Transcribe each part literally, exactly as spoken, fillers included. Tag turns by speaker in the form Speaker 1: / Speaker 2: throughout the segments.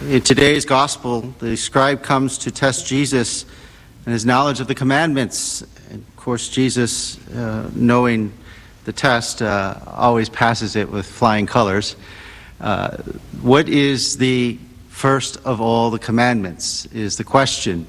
Speaker 1: In today's gospel, the scribe comes to test Jesus and his knowledge of the commandments. And of course, Jesus, uh, knowing the test, uh, always passes it with flying colors. Uh, what is the first of all the commandments is the question.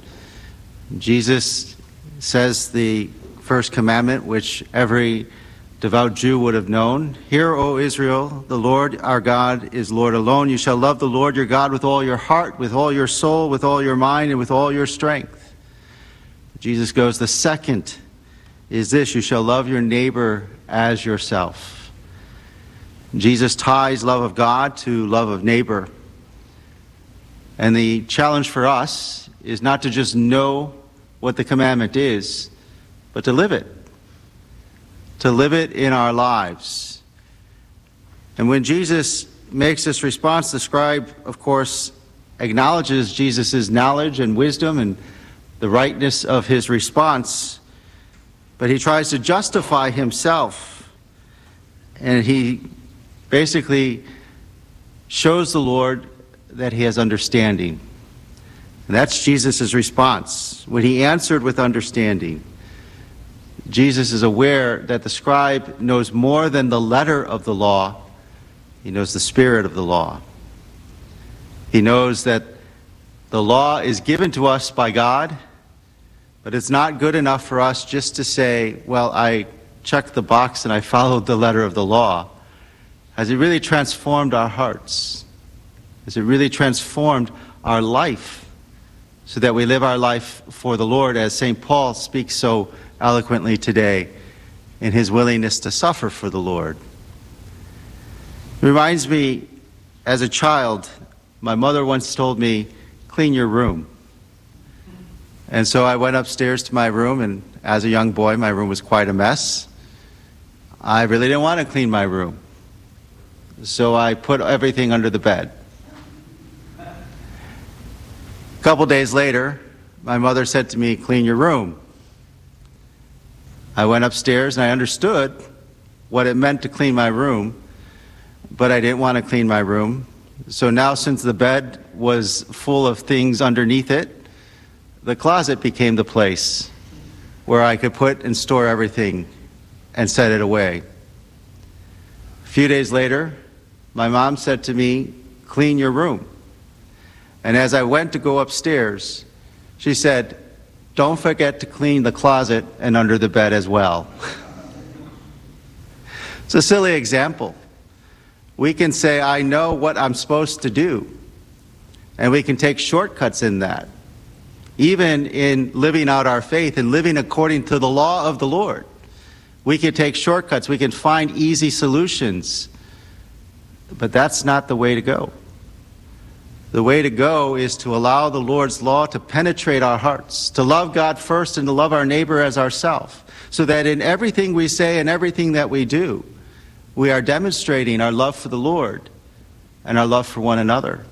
Speaker 1: Jesus says the first commandment, which every devout Jew would have known. Hear, O Israel, the Lord our God is Lord alone. You shall love the Lord your God with all your heart, with all your soul, with all your mind, and with all your strength. Jesus goes, the second is this, you shall love your neighbor as yourself. Jesus ties love of God to love of neighbor. And the challenge for us is not to just know what the commandment is, but to live it. To live it in our lives. And when Jesus makes this response, the scribe, of course, acknowledges Jesus' knowledge and wisdom and the rightness of his response, but he tries to justify himself, and he basically shows the Lord that he has understanding. And that's Jesus' response. When he answered with understanding, Jesus is aware that the scribe knows more than the letter of the law. He knows the spirit of the law. He knows that the law is given to us by God, but it's not good enough for us just to say, well, I checked the box and I followed the letter of the law. Has it really transformed our hearts? Has it really transformed our life so that we live our life for the Lord, as Saint Paul speaks so eloquently today in his willingness to suffer for the Lord? It reminds me, as a child, my mother once told me, clean your room. And so I went upstairs to my room, and as a young boy, my room was quite a mess. I really didn't want to clean my room. So I put everything under the bed. A couple days later, my mother said to me, clean your room. I went upstairs and I understood what it meant to clean my room, but I didn't want to clean my room. So now, since the bed was full of things underneath it, the closet became the place where I could put and store everything and set it away. A few days later, my mom said to me, clean your room. And as I went to go upstairs, she said, don't forget to clean the closet and under the bed as well. It's a silly example. We can say, I know what I'm supposed to do. And we can take shortcuts in that. Even in living out our faith and living according to the law of the Lord. We can take shortcuts. We can find easy solutions. But that's not the way to go. The way to go is to allow the Lord's law to penetrate our hearts, to love God first and to love our neighbor as ourselves, so that in everything we say and everything that we do, we are demonstrating our love for the Lord and our love for one another.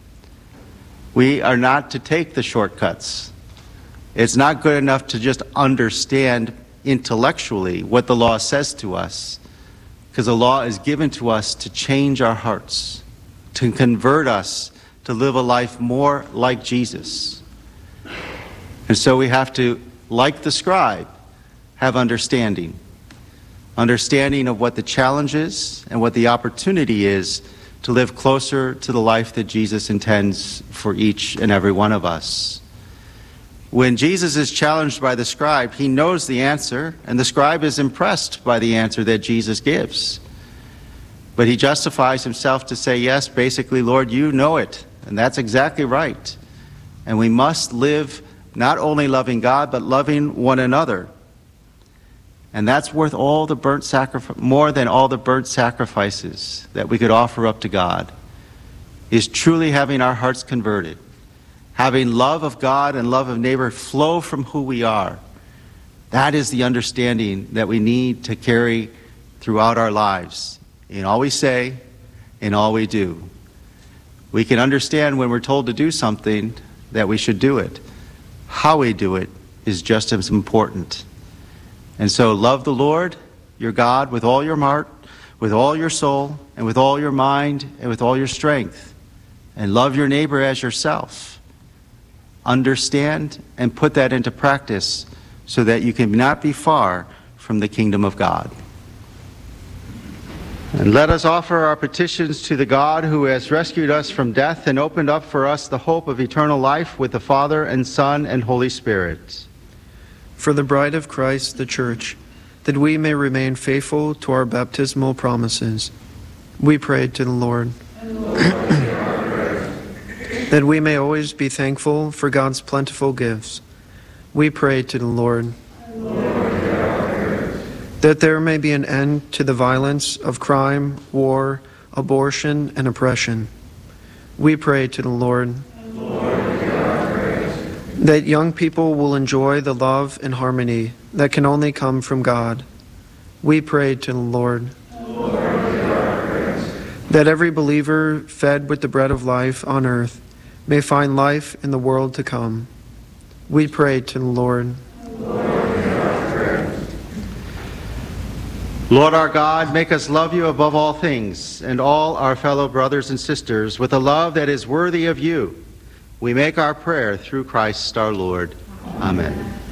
Speaker 1: We are not to take the shortcuts. It's not good enough to just understand intellectually what the law says to us, because the law is given to us to change our hearts, to convert us, to live a life more like Jesus. And so we have to, like the scribe, have understanding. Understanding of what the challenge is and what the opportunity is to live closer to the life that Jesus intends for each and every one of us. When Jesus is challenged by the scribe, he knows the answer, and the scribe is impressed by the answer that Jesus gives. But he justifies himself to say, yes, basically, Lord, you know it. And that's exactly right. And we must live not only loving God, but loving one another. And that's worth all the burnt sacrifice, more than all the burnt sacrifices that we could offer up to God, is truly having our hearts converted, having love of God and love of neighbor flow from who we are. That is the understanding that we need to carry throughout our lives, in all we say, in all we do. We can understand when we're told to do something that we should do it. How we do it is just as important. And so love the Lord, your God, with all your heart, with all your soul, and with all your mind, and with all your strength. and love your neighbor as yourself. Understand and put that into practice so that you can not be far from the kingdom of God. And let us offer our petitions to the God who has rescued us from death and opened up for us the hope of eternal life with the Father and Son and Holy Spirit.
Speaker 2: For the bride of Christ, the Church, that we may remain faithful to our baptismal promises, we pray to the Lord. That we may always be thankful for God's plentiful gifts, we pray to the Lord. That there may be an end to the violence of crime, war, abortion, and oppression, we pray to the Lord. That young people will enjoy the love and harmony that can only come from God, we pray to the Lord. That every believer fed with the bread of life on earth may find life in the world to come, we pray to the Lord.
Speaker 1: Lord our God, make us love you above all things and all our fellow brothers and sisters with a love that is worthy of you. We make our prayer through Christ our Lord. Amen.